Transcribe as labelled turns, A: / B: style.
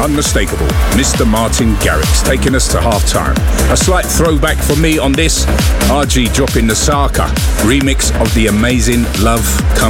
A: unmistakable Mr. Martin Garrix taking us to half-time. A slight throwback for me on this, RG dropping the Saka remix of the amazing Love Come